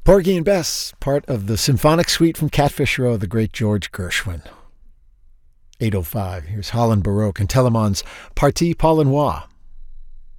Porgy and Bess, part of the symphonic suite from Catfish Row, the great George Gershwin. 8:05, here's Holland Baroque and Telemann's Partie Paulinois.